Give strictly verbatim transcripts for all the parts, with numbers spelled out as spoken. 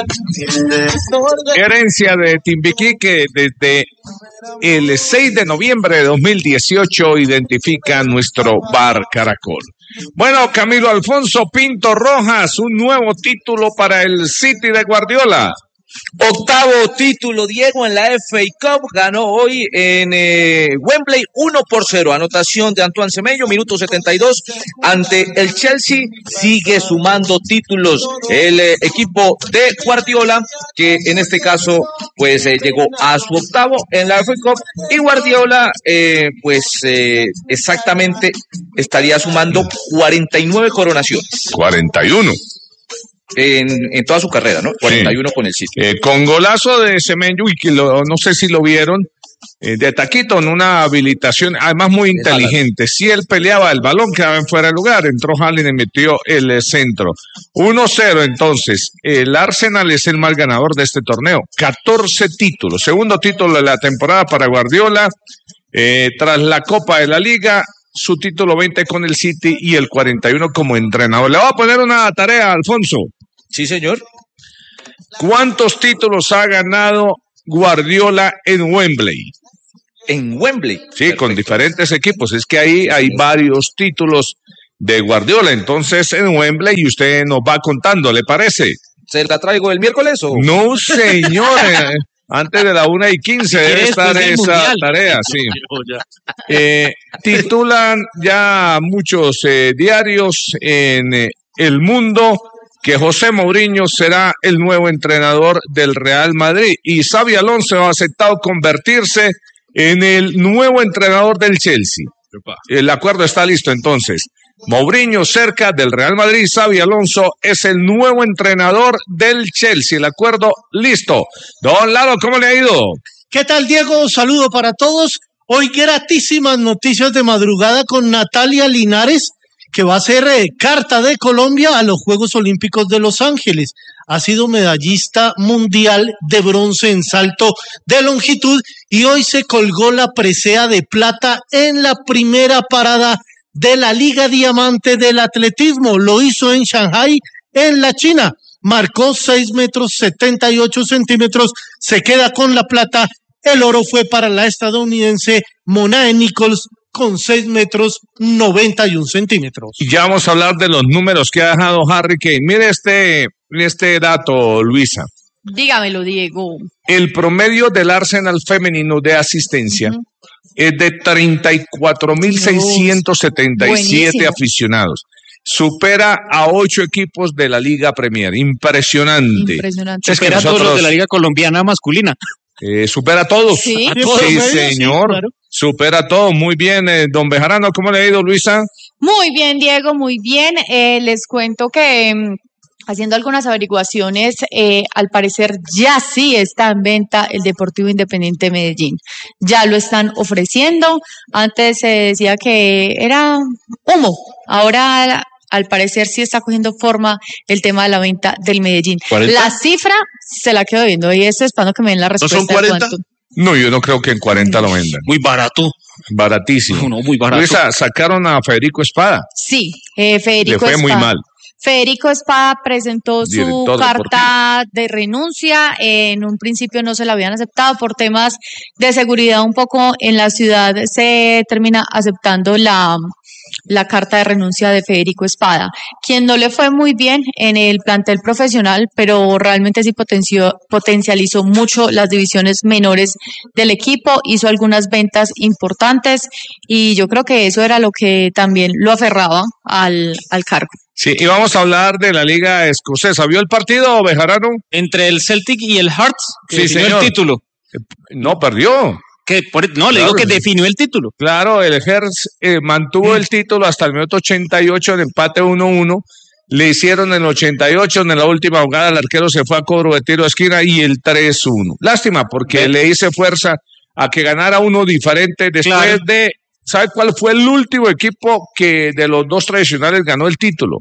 Herencia de Timbiquí, que desde el seis de noviembre de dos mil dieciocho identifica nuestro Bar Caracol. Bueno, Camilo Alfonso Pinto Rojas, un nuevo título para el City de Guardiola. Octavo título, Diego, en la F A Cup. Ganó hoy en eh, Wembley uno por cero. Anotación de Antoine Semenyo, minuto setenta y dos. Ante el Chelsea sigue sumando títulos el eh, equipo de Guardiola, que en este caso pues eh, llegó a su octavo en la F A Cup. Y Guardiola eh, pues eh, exactamente estaría sumando cuarenta y nueve coronaciones. cuarenta y uno. En, en toda su carrera, ¿no? cuarenta y uno sí. Con el City. Eh, con golazo de Semenyo, y que lo, no sé si lo vieron, eh, de taquito en una habilitación, además muy inteligente. Si él peleaba el balón, quedaba en fuera de lugar, entró Haaland y metió el eh, centro. uno cero entonces. El Arsenal es el mal ganador de este torneo. catorce títulos. Segundo título de la temporada para Guardiola. Eh, tras la Copa de la Liga, su título veinte con el City y el cuarenta y uno como entrenador. Le voy a poner una tarea, Alfonso. Sí, señor. ¿Cuántos títulos ha ganado Guardiola en Wembley? En Wembley. Sí, perfecto. Con diferentes equipos. Es que ahí hay varios títulos de Guardiola. Entonces, en Wembley, y usted nos va contando, ¿le parece? ¿Se la traigo el miércoles o...? No, señor. Antes de la una y quince debe estar esa mundial. Tarea, sí. Eh, titulan ya muchos eh, diarios en eh, El Mundo que José Mourinho será el nuevo entrenador del Real Madrid y Xabi Alonso ha aceptado convertirse en el nuevo entrenador del Chelsea. El acuerdo está listo entonces. Mourinho cerca del Real Madrid, Xabi Alonso es el nuevo entrenador del Chelsea. El acuerdo listo. Don Lalo, ¿cómo le ha ido? ¿Qué tal, Diego? Saludo para todos. Hoy gratísimas noticias de madrugada con Natalia Linares, que va a ser eh, carta de Colombia a los Juegos Olímpicos de Los Ángeles. Ha sido medallista mundial de bronce en salto de longitud y hoy se colgó la presea de plata en la primera parada de la Liga Diamante del Atletismo. Lo hizo en Shanghái, en la China. Marcó seis metros setenta y ocho centímetros, se queda con la plata. El oro fue para la estadounidense Monae Nichols con seis metros noventa y un centímetros. Y ya vamos a hablar de los números que ha dejado Harry Kane. Mire este, este dato, Luisa. Dígamelo, Diego. El promedio del Arsenal femenino de asistencia uh-huh. es de treinta y cuatro mil seiscientos setenta y siete aficionados. Supera a ocho equipos de la Liga Premier. Impresionante. Impresionante. Es Supera que nosotros, a todos los de la Liga Colombiana masculina. Eh, supera a todos. Sí, a todos. Sí, señor. Sí, claro. Supera a todos. Muy bien, eh, don Bejarano, ¿cómo le ha ido, Luisa? Muy bien, Diego, muy bien. Eh, les cuento que mm, haciendo algunas averiguaciones, eh, al parecer ya sí está en venta el Deportivo Independiente de Medellín. Ya lo están ofreciendo. Antes se decía que era humo. Ahora, al parecer, sí está cogiendo forma el tema de la venta del Medellín. ¿cuarenta? La cifra se la quedo viendo y estoy esperando que me den la respuesta. ¿No son cuarenta? No, yo no creo que en cuarenta lo vendan. Muy barato. Baratísimo. No, no, muy barato. Luisa, sacaron a Federico Espada. Sí, eh, Federico Le fue Espada. muy mal. Federico Espada presentó su Director carta deportivo. de renuncia. En un principio no se la habían aceptado por temas de seguridad un poco en la ciudad. Se termina aceptando la, la carta de renuncia de Federico Espada, quien no le fue muy bien en el plantel profesional, pero realmente sí potenció, potencializó mucho las divisiones menores del equipo, hizo algunas ventas importantes y yo creo que eso era lo que también lo aferraba al, al cargo. Sí, y vamos a hablar de la Liga Escocesa. ¿Vio el partido, Bejarano? Entre el Celtic y el Hearts, que sí, definió señor. el título. No, perdió. Que por, no, claro, le digo que definió el título. Claro, el Hearts eh, mantuvo mm. el título hasta el minuto ochenta y ocho, en empate uno uno. Le hicieron en el ochenta y ocho, en la última jugada el arquero se fue a cobro de tiro de esquina y el tres uno. Lástima, porque Bien. le hice fuerza a que ganara uno diferente después claro. de... ¿Sabe cuál fue el último equipo que de los dos tradicionales ganó el título?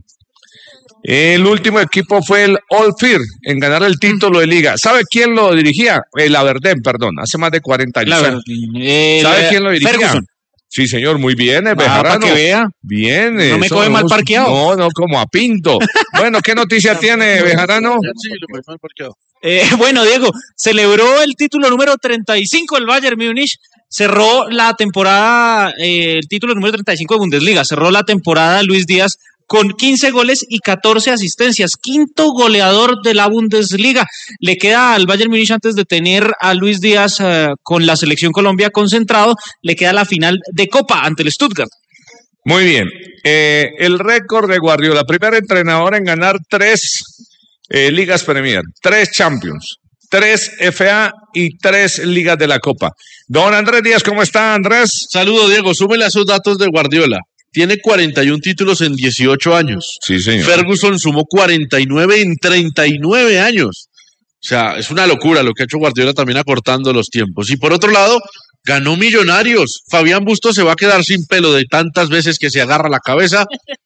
El último equipo fue el Old Firm en ganar el título de liga. ¿Sabe quién lo dirigía? El Aberdeen, perdón, hace más de cuarenta años. La, ¿Sabe eh, quién lo dirigía? Ferguson. Sí, señor, muy bien, eh, Ah, Bejarano. para que vea. Bien. No me eso coge mal no- parqueado. No, no, como a Pinto. Bueno, ¿qué noticia tiene, Bejarano? Sí, lo coge mal parqueado. Eh, bueno, Diego, celebró el título número treinta y cinco del Bayern Múnich, cerró la temporada, eh, el título número treinta y cinco de Bundesliga, cerró la temporada Luis Díaz con quince goles y catorce asistencias, quinto goleador de la Bundesliga. Le queda al Bayern Múnich, antes de tener a Luis Díaz eh, con la selección Colombia concentrado, le queda la final de Copa ante el Stuttgart. Muy bien. Eh, el récord de Guardiola, primer entrenador en ganar tres eh, ligas Premier, tres Champions, tres F A y tres ligas de la Copa. Don Andrés Díaz, ¿cómo está, Andrés? Saludo, Diego. Súmele a esos datos de Guardiola. Tiene cuarenta y un títulos en dieciocho años. Sí, señor. Ferguson sumó cuarenta y nueve en treinta y nueve años. O sea, es una locura lo que ha hecho Guardiola, también acortando los tiempos. Y por otro lado, ganó Millonarios. Fabián Bustos se va a quedar sin pelo de tantas veces que se agarra la cabeza.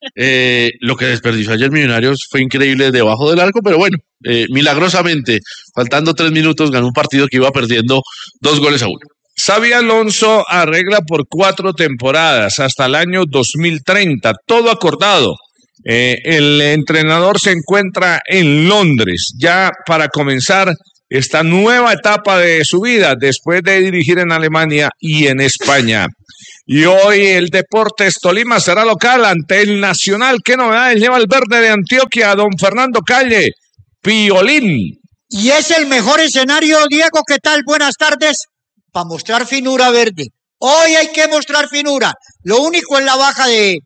Eh, lo que desperdició ayer Millonarios fue increíble debajo del arco, pero bueno, eh, milagrosamente, faltando tres minutos, ganó un partido que iba perdiendo dos goles a uno. Xabi Alonso arregla por cuatro temporadas hasta el año dos mil treinta, todo acordado. Eh, el entrenador se encuentra en Londres ya para comenzar esta nueva etapa de su vida después de dirigir en Alemania y en España. Y hoy el Deportes Tolima será local ante el Nacional. ¿Qué novedades lleva el verde de Antioquia, don Fernando Calle? Piolín. Y es el mejor escenario, Diego, ¿qué tal? Buenas tardes. Para mostrar finura verde. Hoy hay que mostrar finura. Lo único es la baja de,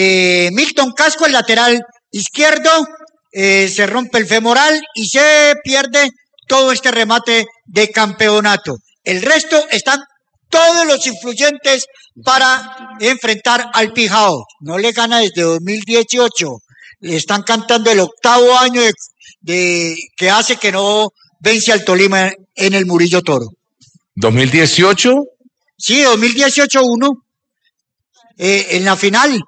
de Milton Casco, el lateral izquierdo. Eh, se rompe el femoral y se pierde todo este remate de campeonato. El resto están todos los influyentes para enfrentar al Pijao. No le gana desde dos mil dieciocho. Le están cantando el octavo año de, de que hace que no vence al Tolima en el Murillo Toro. ¿dos mil dieciocho? Sí, dos mil dieciocho uno. Eh, en la final.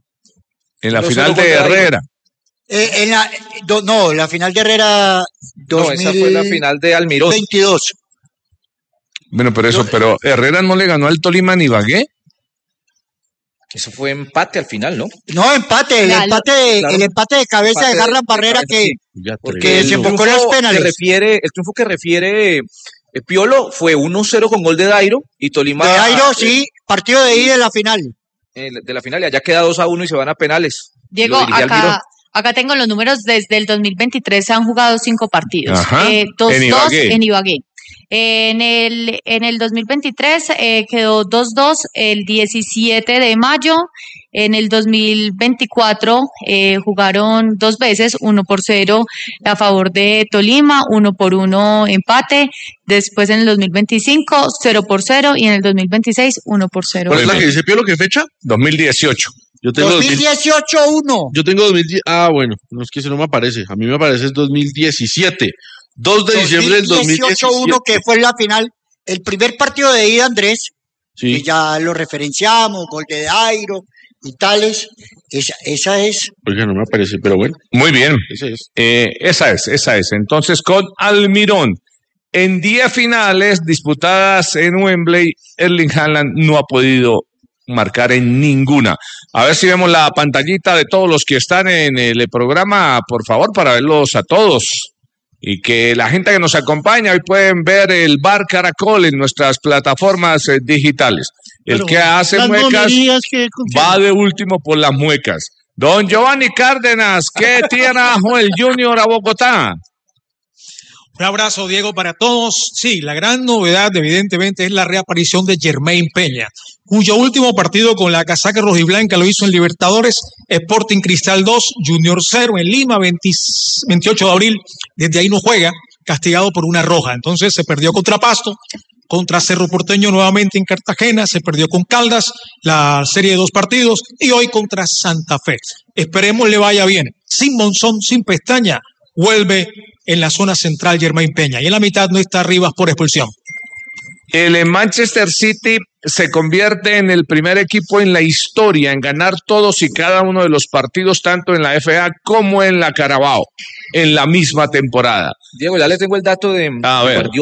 En la No final solo de contra Herrera. Eh, en la, do, no, la final de Herrera dos mil No, esa fue la final de Almirón. veintidós. Bueno, pero eso, pero Herrera no le ganó al Tolima ni Ibagué. Eso fue empate al final, ¿no? No, empate, el Claro, empate, claro. el empate de cabeza Empate de Harlan de Barrera cabeza, que, sí. Ya porque tremendo. se enfocó en los triunfo penales. que refiere, el triunfo que refiere eh, Piolo fue uno cero con gol de Dairo y Tolima. De Dairo, eh, sí, partido de ida en la final. eh, de la final, y allá queda dos a uno y se van a penales. Diego, Lo dirigía Almirón. acá, acá tengo los números. Desde el dos mil veintitrés se han jugado cinco partidos. Ajá, Eh, dos en dos Ibagué. en Ibagué. En el, en el dos mil veintitrés eh, quedó dos dos el diecisiete de mayo. En el dos mil veinticuatro eh, jugaron dos veces, uno por cero a favor de Tolima, uno por uno empate. Después en el dos mil veinticinco, cero por cero, y en el dos mil veintiséis, uno por cero. ¿Cuál es la que dice Piolo? ¿Qué fecha? dos mil dieciocho. Yo tengo dos mil dieciocho uno. Yo tengo dos mil diez. Ah, bueno, no es que ese no me aparece. A mí me aparece es dos mil diecisiete. dos de diciembre del dos mil dieciocho. uno, que fue la final, el primer partido de ida, Andrés, que Sí, ya lo referenciamos, gol de Dairo y tales. Esa, esa es. oiga, no me aparece, pero bueno, Muy bien. ese es. Eh, esa es, esa es. Entonces, con Almirón, en diez finales disputadas en Wembley, Erling Haaland no ha podido marcar en ninguna. A ver si vemos la pantallita de todos los que están en el programa, por favor, para verlos a todos. Y que la gente que nos acompaña hoy pueden ver el Bar Caracol en nuestras plataformas eh, digitales. El Pero que hace las muecas monerías que va de último por las muecas. Don Giovanni Cárdenas, ¿qué trajo el Junior a Bogotá? Un abrazo, Diego, para todos. Sí, la gran novedad, evidentemente, es la reaparición de Jermaine Peña, cuyo último partido con la casaca rojiblanca lo hizo en Libertadores, Sporting Cristal dos, Junior cero en Lima, veinte, veintiocho de abril. Desde ahí no juega, castigado por una roja. Entonces se perdió contra Pasto, contra Cerro Porteño nuevamente en Cartagena, se perdió con Caldas, la serie de dos partidos, y hoy contra Santa Fe. Esperemos le vaya bien. Sin Monzón, sin pestaña, vuelve en la zona central Jermaine Peña, y en la mitad no está Rivas por expulsión. El Manchester City se convierte en el primer equipo en la historia en ganar todos y cada uno de los partidos, tanto en la F A como en la Carabao, en la misma temporada. Diego, ya le tengo el dato de, A de ver. Guardiola.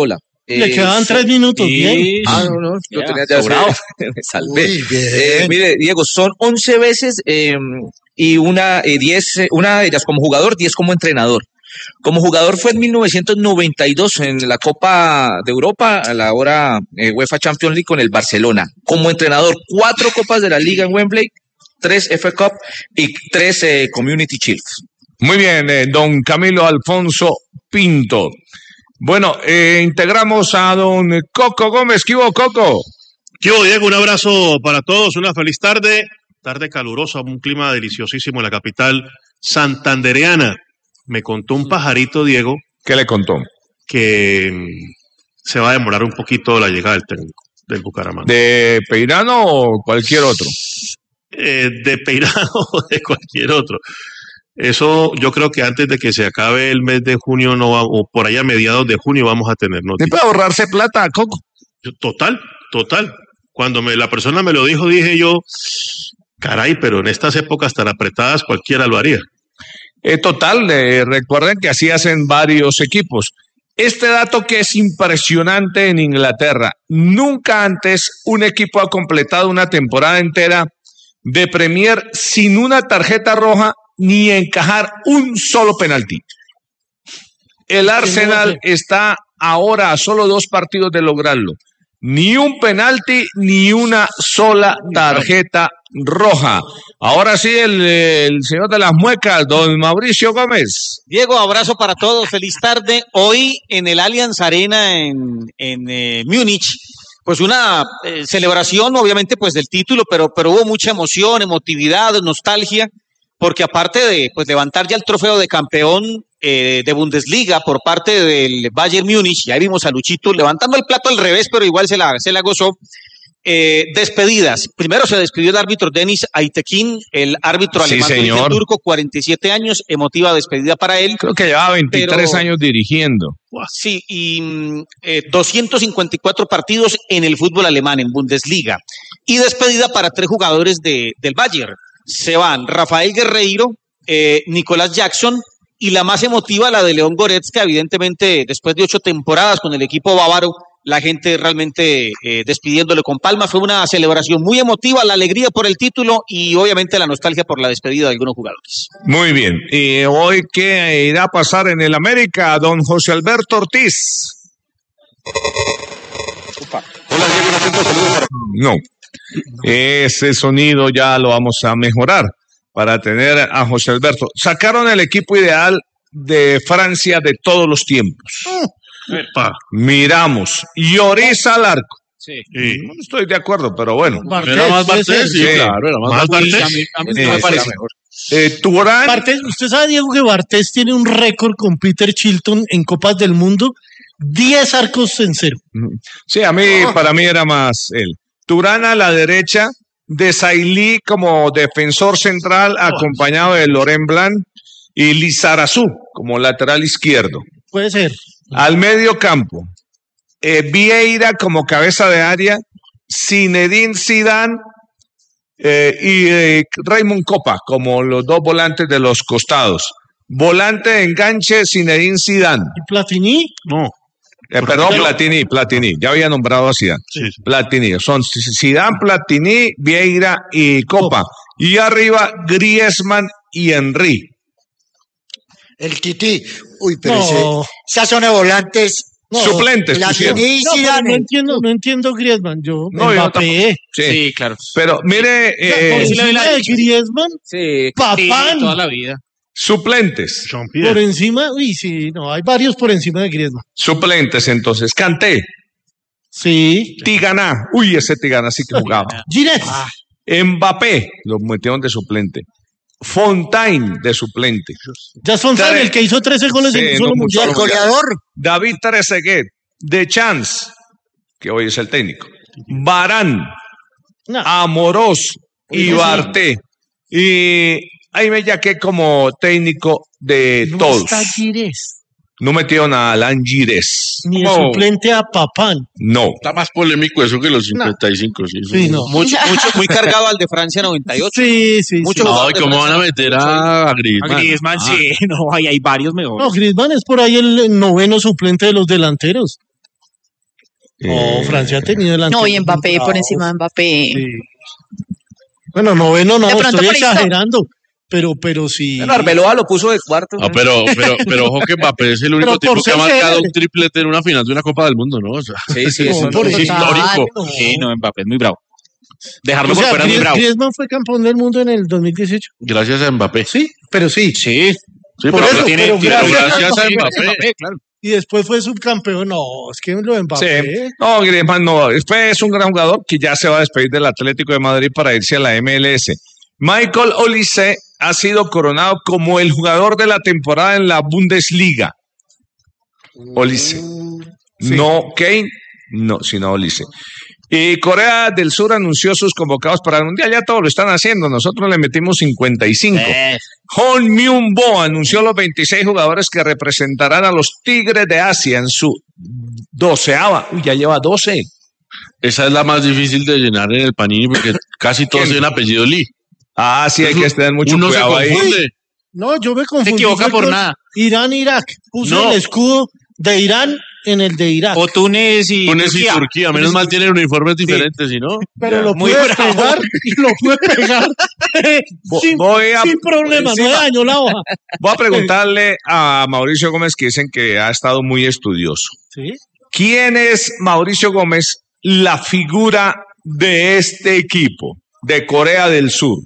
Le quedaban tres minutos, bien. Ah, no, no, lo Ya, tenía ya sobrado. me salvé. Uy, bien. Eh, mire, Diego, son once veces eh, y una, eh, diez, eh, una de ellas como jugador, diez como entrenador. Como jugador fue en mil novecientos noventa y dos en la Copa de Europa, a la hora eh, UEFA Champions League con el Barcelona. Como entrenador, cuatro Copas de la Liga en Wembley, tres F A Cup y tres eh, Community Shield. Muy bien, eh, don Camilo Alfonso Pinto. Bueno, eh, integramos a don Coco Gómez. ¿Qué hubo, Coco? ¿Qué hubo, Diego? Un abrazo para todos, una feliz tarde, tarde calurosa, un clima deliciosísimo en la capital santandereana. Me contó un pajarito, Diego. ¿Qué le contó? Que mm, se va a demorar un poquito la llegada del técnico del Bucaramanga. ¿De Peirano o cualquier otro? Eh, de Peirano o de cualquier otro. Eso yo creo que antes de que se acabe el mes de junio no va, o por allá a mediados de junio vamos a tener ¿Le noticias. puede ahorrarse plata, Coco? Total, total. Cuando me, la persona me lo dijo, dije yo, caray, pero en estas épocas tan apretadas cualquiera lo haría. Eh, total, eh, recuerden que así hacen varios equipos. Este dato que es impresionante en Inglaterra, nunca antes un equipo ha completado una temporada entera de Premier sin una tarjeta roja ni encajar un solo penalti. El Arsenal está ahora a solo dos partidos de lograrlo. Ni un penalti, ni una sola tarjeta roja. Ahora sí, el, el señor de las muecas, don Mauricio Gómez. Diego, abrazo para todos, feliz tarde. Hoy en el Allianz Arena en, en eh, Múnich, pues una eh, celebración obviamente pues del título, pero, pero hubo mucha emoción, emotividad, nostalgia, porque aparte de pues levantar ya el trofeo de campeón eh, de Bundesliga por parte del Bayern Múnich, ya vimos a Luchito levantando el plato al revés, pero igual se la, se la gozó. Eh, despedidas. Primero se despidió el árbitro Denis Aytekin, el árbitro Sí, alemán señor. del turco, cuarenta y siete años, emotiva despedida para él. Creo que llevaba veintitrés Pero- años dirigiendo. Sí, y mm, eh, doscientos cincuenta y cuatro partidos en el fútbol alemán, en Bundesliga. Y despedida para tres jugadores de, del Bayern. Se van Rafael Guerreiro, eh, Nicolás Jackson y la más emotiva, la de León Goretzka. Evidentemente, después de ocho temporadas con el equipo bávaro, la gente realmente eh, despidiéndole con palmas. Fue una celebración muy emotiva, la alegría por el título y obviamente la nostalgia por la despedida de algunos jugadores. Muy bien. ¿Y hoy qué irá a pasar en el América, don José Alberto Ortiz? No. Ese sonido ya lo vamos a mejorar para tener a José Alberto. Sacaron el equipo ideal de Francia de todos los tiempos. Epa. Miramos. Lloris al arco. Sí. Sí. No estoy de acuerdo, pero bueno. Bartés, Era más puede ser. Bartés, sí, Sí. claro, era más, Más Bartés. Bartés. A mí, a mí Sí, no me sí, parece sí. mejor. Eh, Turán. Bartés, usted sabe, Diego, que Bartés tiene un récord con Peter Chilton en Copas del Mundo, diez arcos en cero. Sí, a mí, para mí era más él. Turán a la derecha, Desailly como defensor central, acompañado de Laurent Blanc, y Lizarazu como lateral izquierdo. Puede ser. Al medio campo, eh, Vieira como cabeza de área, Zinedine Zidane eh, y eh, Raymond Copa como los dos volantes de los costados. Volante de enganche, Zinedine Zidane. ¿Y Platini? No. Eh, perdón, Platini, Platini. Ya había nombrado a Zidane. Sí, sí. Platini. Son Zidane, Platini, Vieira y Copa. Y arriba, Griezmann y Henry. El Tití. Uy, pero No. ese- esas son de volantes. No, Suplentes pusieron. Platini y No, pero Zidane. no entiendo, no entiendo Griezmann. Yo, No, yo Mbappé. Sí. Sí, claro. Pero mire, Por eh, sí le doy la encima de derecha. Griezmann, Sí, Papán. sí, toda la vida. suplentes. Jean-Pierre. por encima, uy, sí, no, hay varios por encima de Griezmann. Suplentes, entonces. Kanté, Sí. Tigana. Uy, ese Tigana sí que jugaba. Giret. Mbappé, lo metieron de suplente. Fontaine, de suplente. Ya son Dale. el que hizo trece goles Sí, en un no solo mucho. mundial. El goleador. David Trezeguet, De Chance, que hoy es el técnico. Barán, No. Amorós y Oye, Barté. Y ahí me yaqué como técnico de No todos. está Gires, No metieron a Alan Gires. ni de ¿Cómo? suplente a Papán. No. Está más polémico eso que los cincuenta y cinco. Sí, Sí, no. Mucho, mucho, muy cargado al de Francia noventa y ocho. Sí, sí, Mucho sí. jugador Ay, de ¿cómo Francia. van a meter a, a Griezmann? A Griezmann, Ah, sí, no, hay, hay varios mejores. No, Griezmann es por ahí el noveno suplente de los delanteros. No, Eh, Francia ha tenido el No, y anterior Mbappé bravo. por encima de Mbappé. Sí. Bueno, noveno no, De pronto estoy por esto- exagerando, pero, pero sí. Bueno, Arbeloa lo puso de cuarto. Ah, pero, pero, pero ojo que Mbappé es el único Pero por tipo que ha ser marcado chévere. un triplete en una final de una Copa del Mundo, ¿no? O sea, Sí, sí, No, eso por no- eso. es histórico. No. Sí, no, Mbappé es muy bravo. Dejarlo O por sea, fuera es muy Gries- bravo. Griezmann fue campeón del mundo en el dos mil dieciocho. Gracias a Mbappé. Sí, pero sí. Sí, Sí, Por pero, eso, tiene- pero pero gracias gracias a a Mbappé. Mbappé. claro. Y después fue subcampeón. No, es que lo de Mbappé. Sí. No, Griezmann no. Después es un gran jugador que ya se va a despedir del Atlético de Madrid para irse a la M L S. Michael Olise ha sido coronado como el jugador de la temporada en la Bundesliga. Olise. No Kane, no, sino Olise. Y Corea del Sur anunció sus convocados para el Mundial. Ya todos lo están haciendo. Nosotros le metimos cincuenta y cinco. Eh, Hong Myung-bo anunció los veintiséis jugadores que representarán a los Tigres de Asia en su doceava. Uy, ya lleva doce. Esa es la más difícil de llenar en el Panini porque casi todos ¿Quién? tienen apellido Lee. Ah, sí, hay que tener mucho Uno se cuidado ahí. confunde. No, yo me confundí. Se equivoca fue por con nada. Irán-Irak. Puse No. el escudo de Irán en el de Irak. o Túnez y Túnez y Turquía. Turquía. Menos mal tienen uniformes diferentes, ¿y no? Pero lo muy pude bravo. pegar y lo pude pegar Vo- sin, voy a- sin problema, no encima. daño la hoja. Voy a preguntarle a Mauricio Gómez, que dicen que ha estado muy estudioso. ¿Sí? ¿Quién es Mauricio Gómez, la figura de este equipo de Corea del Sur?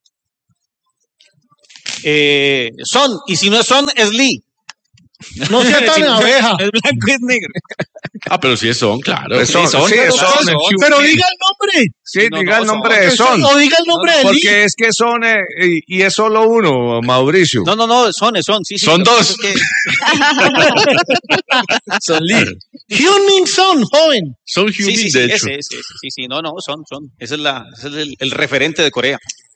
Eh, son, y si no es son, es Lee. No sea tan Si no, abeja. Es blanco y es negro. Ah, pero sí es Son, claro. Es Son, Son, sí, es son, Son, son. el Pero Hyun-Min. diga el nombre. Sí, No, diga no, el nombre de Son, Son. o diga el nombre de Lee. Porque es que Son eh, y, y es solo uno, Mauricio. No, no, no, son, es son, sí, sí. Son lo que dos. pasa es que- Son Lee. Hyun-Min Son, joven. Son Sí, Hyun-Min, sí, sí, de hecho. ese, ese, ese, sí, sí, no, no, son, son. Ese es, la, ese es el, el referente de Corea.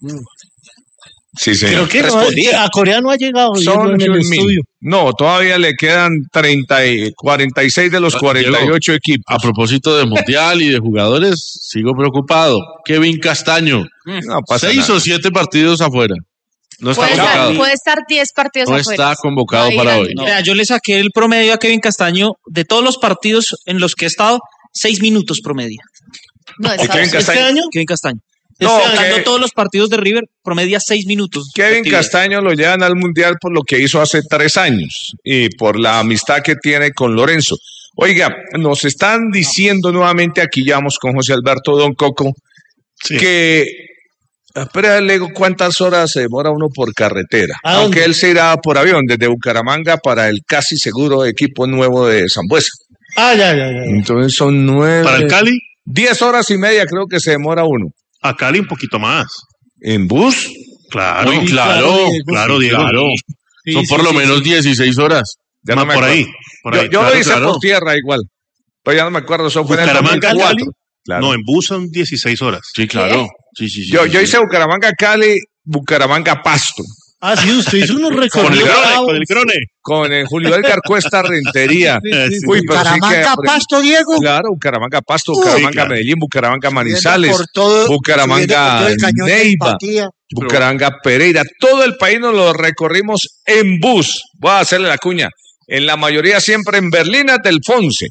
Sí, Creo señor. que no, Respondía. a Corea no ha llegado. Son en el Hyun-Min. estudio. No, todavía le quedan treinta y cuarenta y seis de los Ah, cuarenta y ocho equipos. A propósito de Mundial y de jugadores, sigo preocupado. Kevin Castaño. No pasa Seis nada. o siete partidos afuera. No está Puede convocado. estar, puede estar diez partidos No afuera. está convocado Ahí para la- hoy. no. Vea, yo le saqué el promedio a Kevin Castaño de todos los partidos en los que ha estado, seis minutos promedio. No, ¿Y está- Kevin ¿Este Castaño? año? Kevin Castaño. No, Este, que- ganando todos los partidos de River, promedia seis minutos. de Kevin actividad. Castaño lo llevan al Mundial por lo que hizo hace tres años y por la amistad que tiene con Lorenzo. Oiga, nos están diciendo nuevamente, aquí ya vamos con José Alberto Don Coco, Sí. que, espera, le digo cuántas horas se demora uno por carretera, ¿A dónde? aunque él se irá por avión desde Bucaramanga para el casi seguro equipo nuevo de Sambuesa. Ah, ya, ya, ya. Entonces son nueve, Para el Cali, diez horas y media creo que se demora uno. a Cali un poquito más. ¿En bus? Claro, Muy claro, claro, Diego. claro, Diego. claro. Sí, Son sí, por lo sí, menos dieciséis horas. Ya Más no me por acuerdo. ahí. Por Yo, ahí. yo claro, lo hice claro. por tierra igual, pero ya no me acuerdo, eso fue en el Bucaramanga, dos mil cuatro. Cali. Claro. No, en bus son dieciséis horas. Sí, claro. Sí, sí, sí. Yo, sí, yo sí. hice Bucaramanga, Cali, Bucaramanga, Pasto, Ah, sí, usted hizo unos Con el recorridos. Grone, con el Grone. con el Julio Edgar Cuesta Rentería. Sí, sí, sí. Uy, pero sí que Bucaramanga, aprendí. Pasto, Diego. Claro, Bucaramanga, Pasto, Uy, Bucaramanga, sí, claro. Medellín, Bucaramanga, Subiendo Manizales, por todo- Bucaramanga, subiendo por todo el cañón de Neiva, Empatía. Bucaramanga, Pereira. Todo el país nos lo recorrimos en bus. Voy a hacerle la cuña. En la mayoría siempre en Berlina del Fonse.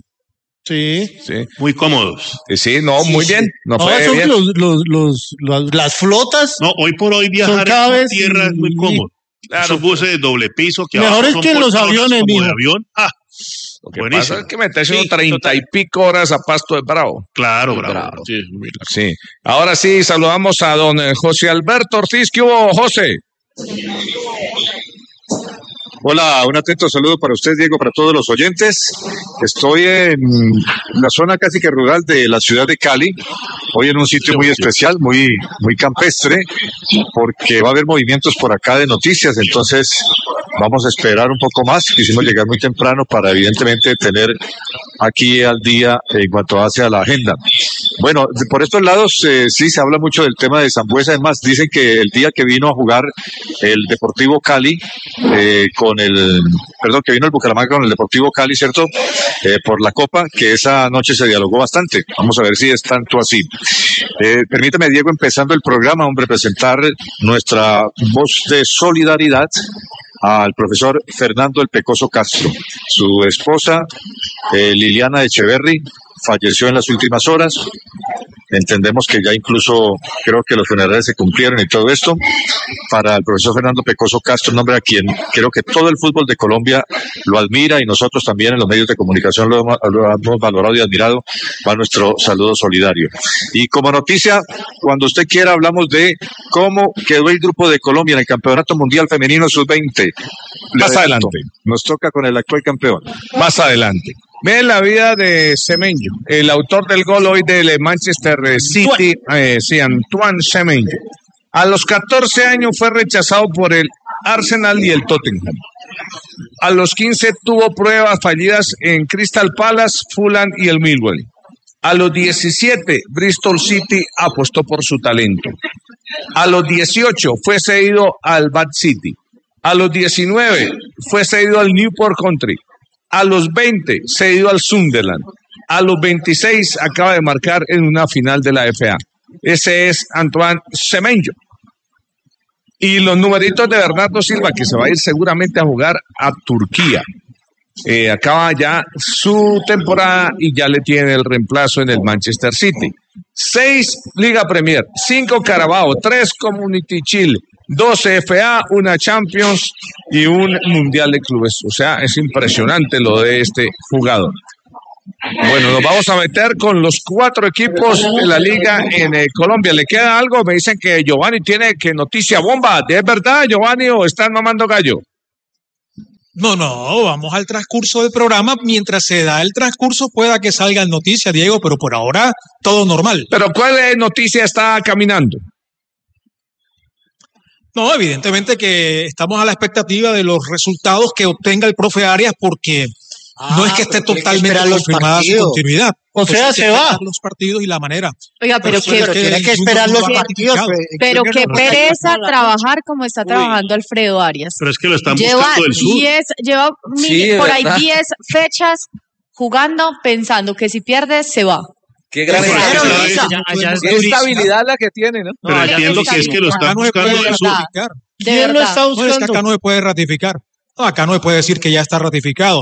Sí. Sí, Muy cómodos. Eh, sí, no, muy bien. No No, fue son bien. los, los, los, los- las flotas. No, hoy por hoy viajar cada en vez tierra es muy y- cómodo. Claro. Esos buses de doble piso que Mejor abajo es son que en los poltronas aviones, como mijo. de avión. Ah, Lo que buenísimo. pasa es que meterse Sí, unos treinta total. y pico horas a Pasto de Bravo. claro, bravo. Bravo. Sí, muy largo. Sí. Ahora sí, saludamos a don eh, José Alberto Ortiz. ¿Qué hubo, José? Hola, un atento saludo para usted, Diego, para todos los oyentes. Estoy en la zona casi que rural de la ciudad de Cali, hoy en un sitio muy especial, muy, muy campestre, porque va a haber movimientos por acá de noticias, entonces vamos a esperar un poco más. Quisimos llegar muy temprano para evidentemente tener aquí al día en cuanto hacia la agenda. Bueno, de- por estos lados eh, sí se habla mucho del tema de Sambuesa, además dicen que el día que vino a jugar el Deportivo Cali eh, con el, perdón, que vino el Bucaramanga con el Deportivo Cali, ¿cierto? Eh, por la Copa, que esa noche se dialogó bastante. Vamos a ver si es tanto así. Eh, permítame, Diego, empezando el programa, hombre, presentar nuestra voz de solidaridad al profesor Fernando El Pecoso Castro, su esposa eh, Liliana Echeverry, falleció en las últimas horas. Entendemos que ya incluso creo que los funerales se cumplieron y todo esto. Para el profesor Fernando Pecoso Castro, un hombre a quien creo que todo el fútbol de Colombia lo admira y nosotros también en los medios de comunicación lo, lo hemos valorado y admirado, va nuestro saludo solidario. Y como noticia, cuando usted quiera hablamos de cómo quedó el grupo de Colombia en el Campeonato Mundial Femenino sub veinte. Más adelante. Nos toca con el actual campeón. Más adelante. Ve la vida de Semenyo, el autor del gol hoy del Manchester City, eh, sí, Antoine Semenyo. A los catorce años fue rechazado por el Arsenal y el Tottenham. A los quince tuvo pruebas fallidas en Crystal Palace, Fulham y el Millwall. A los diecisiete, Bristol City apostó por su talento. A los dieciocho fue cedido al Bath City. A los diecinueve fue cedido al Newport Country. A los veinte, cedido al Sunderland. A los veintiséis, acaba de marcar en una final de la F A. Ese es Antoine Semenyo. Y los numeritos de Bernardo Silva, que se va a ir seguramente a jugar a Turquía. Eh, acaba ya su temporada y ya le tiene el reemplazo en el Manchester City. Seis Liga Premier, cinco Carabao, tres Community Shield, doce F A, una Champions y un Mundial de Clubes. O sea, es impresionante lo de este jugador. Bueno, nos vamos a meter con los cuatro equipos de la liga en eh, Colombia. ¿Le queda algo? Me dicen que Giovanni tiene que noticia bomba. ¿Es verdad, Giovanni, o están mamando gallo? No, no, vamos al transcurso del programa. Mientras se da el transcurso, pueda que salgan noticias, Diego, pero por ahora todo normal. ¿Pero cuál noticia está caminando? No, evidentemente que estamos a la expectativa de los resultados que obtenga el profe Arias, porque ah, no es que esté totalmente confirmada su continuidad. O sea, se va. Los partidos y la manera. Oiga, pero, pero, que, pero tiene que esperar los partidos. Pero qué pereza trabajar como está trabajando Alfredo Arias. Pero es que lo están lleva buscando del sur. diez, lleva mil, Sí, por ahí ¿verdad? diez fechas jugando pensando que si pierde se va. Qué gran Pero, ejemplo. pero, Luisa, Allá- allá es Qué durísimo. estabilidad la que tiene, ¿no? Pero No, entiendo está que es que lo bien. están Acá no se buscando puede del sur. ratificar. De ¿Quién lo verdad. está No, es que acá buscando? no se puede ratificar. No, acá no se puede decir que ya está ratificado.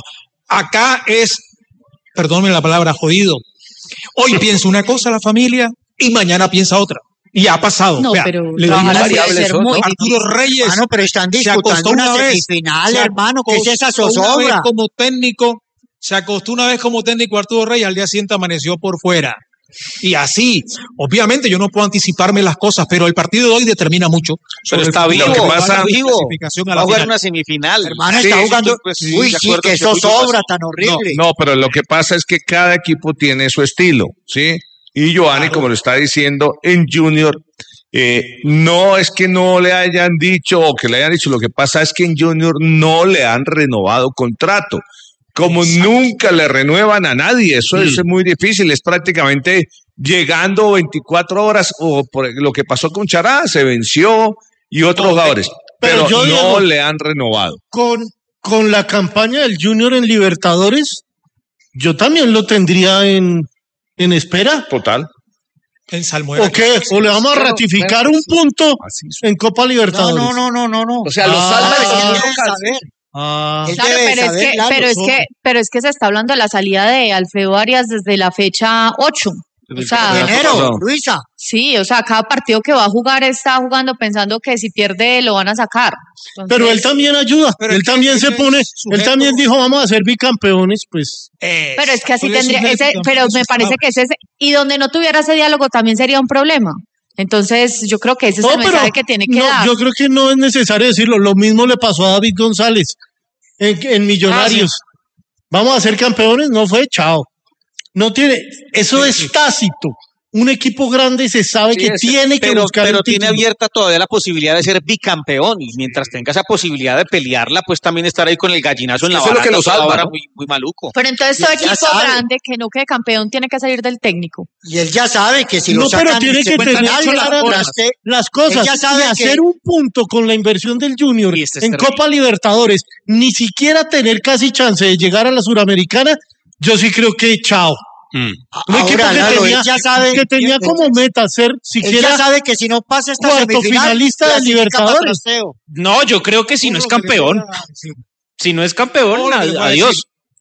Acá es, perdónenme la palabra, jodido. Hoy piensa una cosa la familia y mañana piensa otra. Y ha pasado. No, Vea, pero le trabajar digo, así debe ser muy Arturo Reyes hermano, pero están se disputando acostó una una vez. semifinal, se hermano. ¿Qué es esa acostó una vez zozobra? como técnico, se acostó una vez como técnico Arturo Reyes, al día siguiente amaneció por fuera. Y así, obviamente yo no puedo anticiparme las cosas, pero el partido de hoy determina mucho. Pero sobre está el- vivo, lo que está pasa- vivo. clasificación a Va la a jugar final. una semifinal. Hermano, Sí, está sí, jugando. pues, sí, Uy, de sí, acuerdo qué que fue zozobra pasó. tan horrible. No, pero lo que pasa es que cada equipo tiene su estilo, ¿sí? Y Giovanni, como lo está diciendo, en Junior, eh, no es que no le hayan dicho o que le hayan dicho, lo que pasa es que en Junior no le han renovado contrato. Como nunca le renuevan a nadie, eso es muy difícil, es prácticamente llegando veinticuatro horas, o por lo que pasó con Chará, se venció y otros jugadores, pero pero, yo, no Diego, le han renovado. Con, con la campaña del Junior en Libertadores, yo también lo tendría en, en espera. Total. En Salmuera. ¿O qué? ¿O le vamos a Pero, ratificar bueno, un punto Así es. en Copa No, Libertadores? no, no, no, no, no. O sea, los Ah, salva Él de debe los locales. saber. Ah, Él Claro, debe pero es, saber, que, Lalo, pero, es son- que, pero es que se está hablando de la salida de Alfredo Arias desde la fecha ocho. O sea, de enero, Luisa. sí, o sea, cada partido que va a jugar está jugando pensando que si pierde lo van a sacar. Entonces, pero él también ayuda, Pero él es que también se ese pone, él sujeto- también dijo vamos a ser bicampeones, pues Eh, pero es que así Oye, tendría, eso es ese, lógico, pero eso me es parece claro. que ese, y donde no tuviera ese diálogo también sería un problema. Entonces, yo creo que ese es No, el mensaje pero que tiene que no, dar. yo creo que no es necesario decirlo. Lo mismo le pasó a David González en, en Millonarios. Vamos a ser campeones, no fue, chao. No tiene, eso es tácito. Un equipo grande se sabe Sí, que es- tiene que pero, buscar pero el tiene título. abierta todavía la posibilidad de ser bicampeón y mientras tenga esa posibilidad de pelearla, pues también estar ahí con el gallinazo en la Eso es lo que baranda lo toda salva, hora ¿no? muy, muy maluco. Pero entonces todo Ya equipo sabe. grande que no quede campeón tiene que salir del técnico. Y él ya sabe que si No, lo pero sacan tiene se que cuentan tener algo, claras la las, traste- las cosas Él ya sabe y hacer que- un punto con la inversión del Junior Y este es en terrible. Copa Libertadores, ni siquiera tener casi chance de llegar a la Suramericana, yo sí creo que chao. Mm. Un equipo Ahora, que Lalo, tenía, él ya sabe, que tenía él- como meta ser él siquiera ya sabe que si no pasa esta cuarto semifinal, finalista de clasifica Libertadores. para trasteo. No, yo creo que si no es campeón, si no es campeón, Todo lo que le ad- voy a adiós. decir,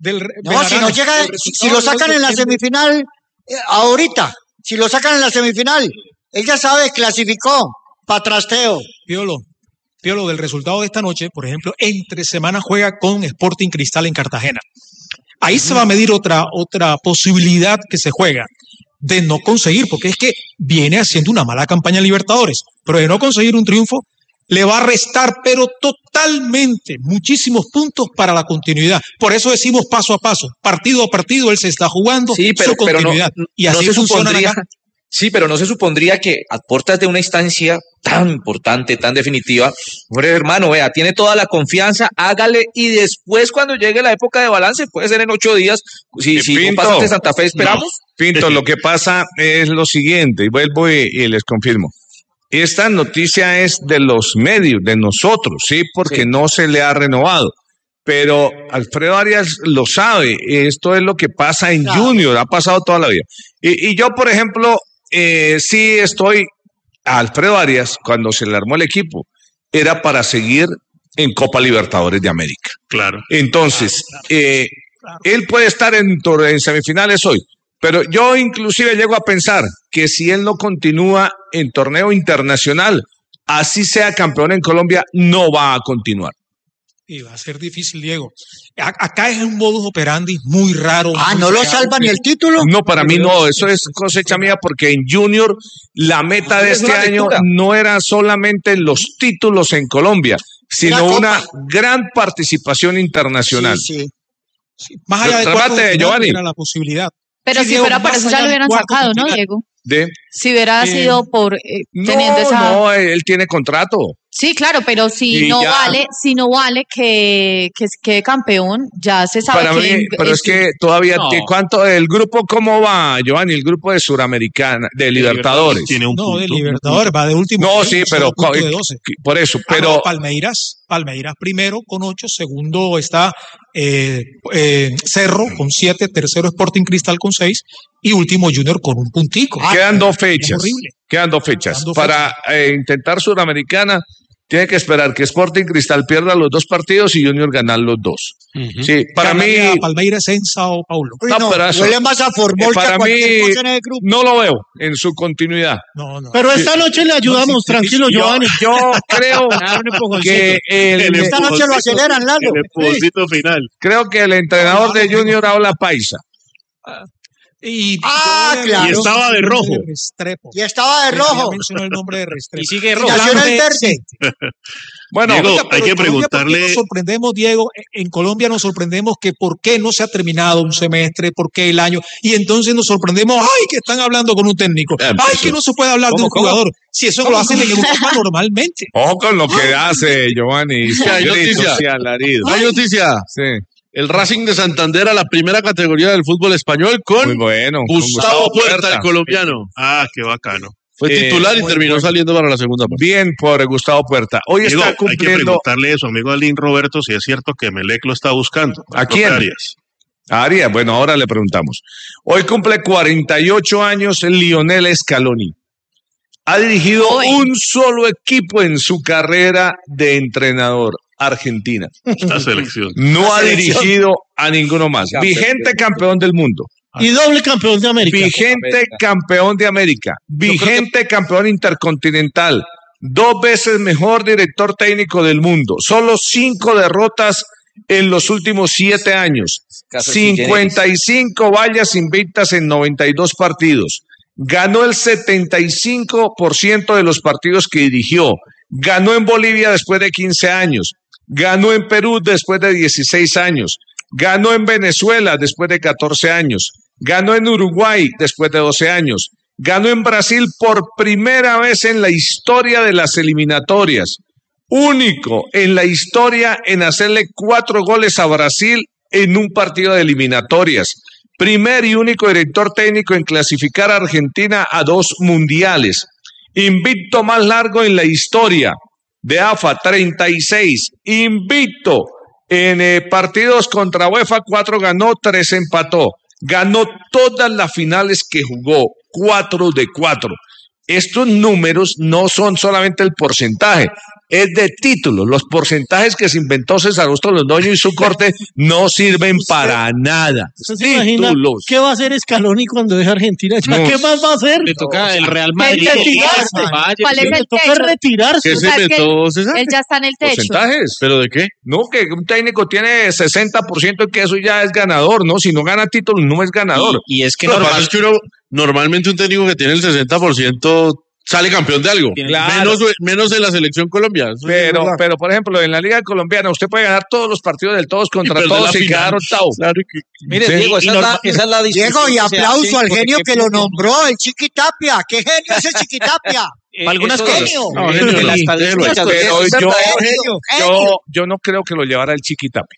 del No, Belarano, si no llega, si, si lo sacan en la semifinal, eh, ahorita, si lo sacan en la semifinal, él ya sabe, clasificó, pa' trasteo. Piolo, Piolo, del resultado de esta noche, por ejemplo, entre semana juega con Sporting Cristal en Cartagena. Ahí se va a medir otra, otra posibilidad que se juega de no conseguir, porque es que viene haciendo una mala campaña en Libertadores, pero de no conseguir un triunfo, le va a restar, pero totalmente, muchísimos puntos para la continuidad. Por eso decimos paso a paso, partido a partido, él se está jugando sí, pero, su continuidad. Pero no, y así no se funciona supondría, acá. Sí, pero no se supondría que a puertas de una instancia tan importante, tan definitiva, hombre, hermano, vea, tiene toda la confianza, hágale, y después cuando llegue la época de balance, puede ser en ocho días, si, si no pasa de Santa Fe, esperamos. No, Pinto, lo que pasa es lo siguiente, y vuelvo y, y les confirmo. Esta noticia es de los medios, de nosotros, ¿sí? Porque sí. no se le ha renovado. Pero Alfredo Arias lo sabe, esto es lo que pasa en claro. Junior, ha pasado toda la vida. Y, y yo, por ejemplo, eh, sí estoy, a Alfredo Arias, cuando se le armó el equipo, era para seguir en Copa Libertadores de América. Claro. Entonces, claro, claro. Eh, él puede estar en, en semifinales hoy, pero yo inclusive llego a pensar que si él no continúa en torneo internacional, así sea campeón en Colombia, no va a continuar. Y va a ser difícil, Diego. A- acá es un modus operandi muy raro. Ah, muy ¿no lo real. salva ni el título? No, para mí no, eso es cosecha mía porque en Junior la meta de este año no era solamente los títulos en Colombia, sino una gran participación internacional. Sí, sí. Sí, más allá de cuartos de final, era la posibilidad. Pero Sí, si Diego, fuera para más eso ya allá lo de hubieran cuartos de sacado, ¿no, final. Diego? ¿De? Si hubiera Eh, sido por eh, No, teniendo esa... no, él tiene contrato. Sí, claro, pero si Y no ya. vale, si no vale que, que quede campeón, ya se sabe Para que mí, pero es que todavía, No. ¿qué- ¿cuánto el grupo cómo va, Giovanni? El grupo de Suramericana, de Libertadores. Tiene un No, punto. de Libertadores, va de último. No, punto, sí, solo pero punto co- de doce. por eso, Ah, no, pero Palmeiras, Palmeiras primero con ocho, segundo está eh, eh, Cerro con siete, tercero Sporting Cristal con seis y último Junior con un puntico. quedan dos Es fechas. horrible. Quedan dos fechas. Quedan dos Para eh, intentar Suramericana, tiene que esperar que Sporting Cristal pierda los dos partidos y Junior ganar los dos. Sí, para mí, Ganaría Palmeiras en Sao Paulo. Uy, No, no, pero eso- huele más a eh, formol que a para cualquier mí cosa en el grupo. no lo veo en su continuidad. No, no. Pero esta noche le ayudamos, tranquilo, Yo, Giovanni. yo creo que el, El Esta noche lo aceleran, Lalo. El empujoncito final. creo que el entrenador de Junior habla paisa. Y, Ah, yo- claro. Y estaba de el nombre rojo. Restrepo. Y estaba de Sí, rojo. ya mencionó el nombre de Restrepo. Y sigue Y rojo. nació en el Plan verde. Bueno, Diego, Oiga, hay pero que en Colombia, ¿por qué preguntarle. nos sorprendemos, Diego? En Colombia nos sorprendemos que por qué no se ha terminado un semestre, por qué el año, y entonces nos sorprendemos, ay, que están hablando con un técnico, Ah, ay, pues, que no se puede hablar de ¿cómo, un cómo? jugador, si eso lo hacen en Europa normalmente. ojo con lo que hace Giovanni. Hay Gritos noticia. y alaridos. Hay noticia. Sí, El Racing de Santander a la primera categoría del fútbol español con muy bueno. con Gustavo Puerta, el colombiano. Ah, qué bacano. Fue Eh, titular y muy terminó bueno. saliendo para la segunda parte. Bien por Gustavo Puerta. Hoy Diego, está hay que cumpliendo preguntarle a su amigo Alín Roberto si es cierto que Melec lo está buscando. ¿A quién? Arias. a Arias. Bueno, ahora le preguntamos. Hoy cumple cuarenta y ocho años el Lionel Scaloni. Ha dirigido Uy. un solo equipo en su carrera de entrenador, Argentina. Esta selección. No La ha selección. dirigido a ninguno más. Vigente campeón del mundo. Y doble campeón de América. Vigente campeón de América. Vigente campeón intercontinental. Dos veces mejor director técnico del mundo. Solo cinco derrotas en los últimos siete años. Caso sui cincuenta y cinco vallas invictas en noventa y dos partidos. Ganó el setenta y cinco por ciento de los partidos que dirigió. Ganó en Bolivia después de quince años. Ganó en Perú después de dieciséis años. Ganó en Venezuela después de catorce años. Ganó en Uruguay después de doce años. Ganó en Brasil por primera vez en la historia de las eliminatorias. Único en la historia en hacerle cuatro goles a Brasil en un partido de eliminatorias. Primer y único director técnico en clasificar a Argentina a dos mundiales. Invicto más largo en la historia de A F A, treinta y seis. Invicto en eh, partidos contra UEFA, cuatro ganó, tres empató. Ganó todas las finales que jugó, cuatro de cuatro. Estos números no son solamente el porcentaje. es de títulos. Los porcentajes que se inventó César Augusto Londoño y su corte no sirven para nada. ¿Usted se imagina qué va a hacer Scaloni cuando deje Argentina? ¿Ya No. ¿Qué más va a hacer? Le toca el Real Madrid. ¿Cuál es Le el toca techo? retirarse. ¿Qué O se sea, es que inventó, él, César? él ya está en el techo. ¿Porcentajes? ¿Pero de qué? No, que un técnico tiene sesenta por ciento y que eso ya es ganador, ¿no? Si no gana títulos, no es ganador. Y, y es que Lo que normal, pasa es que uno, normalmente un técnico que tiene el sesenta por ciento sale campeón de algo. Claro. Menos, menos en la selección Colombia. Eso sí es Pero, verdad. pero, por ejemplo, en la Liga Colombiana, usted puede ganar todos los partidos del todos contra perder todos la y final. quedar octavo. Claro que- Mire, Sí. Diego, esa, Y es la, normal- esa es la discusión Diego, y que se aplauso hace, al porque genio qué que lo punto- nombró, el Chiquitapia. ¿Qué genio es el Chiquitapia? Eh, Para algunas eso cosas. es- Genio. No, eh, genio de no, las déjelo ahí. estadísticas, Pero es yo, verdad. genio, yo, yo no creo que lo llevara el Chiquitapia.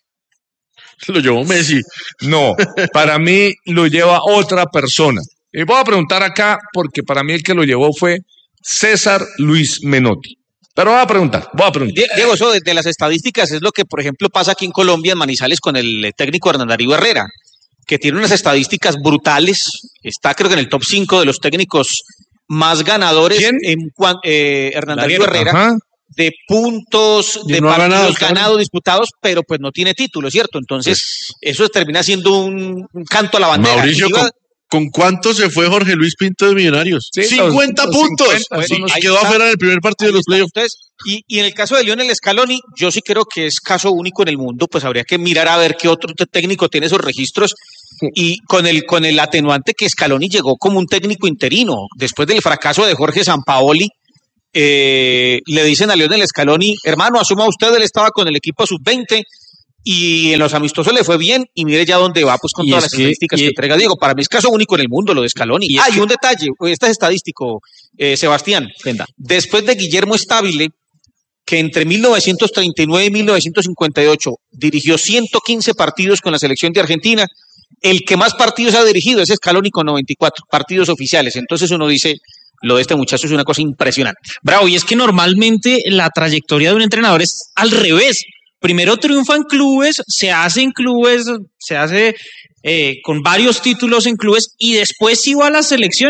Lo llevó Messi. No, para mí lo lleva otra persona. Y voy a preguntar acá, porque para mí el que lo llevó fue César Luis Menotti. Pero voy a preguntar, voy a preguntar. Die- Diego, eso de, de las estadísticas es lo que, por ejemplo, pasa aquí en Colombia, en Manizales, con el técnico Hernán Darío Herrera, que tiene unas estadísticas brutales. Está, creo que en el top cinco de los técnicos más ganadores ¿Quién? en cuan- eh, Hernán Darío Herrera, Ajá. de puntos, Y de no ha partidos ganado, claro. ganados, disputados, pero pues no tiene título, ¿cierto? Entonces, eso termina siendo un, un canto a la bandera. Mauricio, Inclusive, ¿con, ¿con cuánto se fue Jorge Luis Pinto de Millonarios? Sí, los- cincuenta los puntos. cincuenta, Sí, son los- y ahí quedó está. afuera en el primer partido de Ahí los están playoffs. ustedes. Y, y en el caso de Lionel Scaloni, yo sí creo que es caso único en el mundo, pues habría que mirar a ver qué otro te- técnico tiene esos registros y con el, con el atenuante que Scaloni llegó como un técnico interino. Después del fracaso de Jorge Sampaoli, eh, le dicen a Lionel Scaloni, hermano, asuma usted, él estaba con el equipo sub veinte y en los amistosos le fue bien y mire ya dónde va pues con Y todas es las que- estadísticas y- que entrega Diego. Para mí es caso único en el mundo lo de Scaloni. Y es Ah, y que- un detalle, este es estadístico, eh, Sebastián. Venga. Después de Guillermo Stabile, que entre mil novecientos treinta y nueve y mil novecientos cincuenta y ocho dirigió ciento quince partidos con la selección de Argentina, el que más partidos ha dirigido es Scaloni con noventa y cuatro partidos oficiales. Entonces uno dice, lo de este muchacho es una cosa impresionante. Bravo, y es que normalmente la trayectoria de un entrenador es al revés. Primero triunfa en clubes, se hace en clubes, se hace eh, con varios títulos en clubes y después sí va a la selección.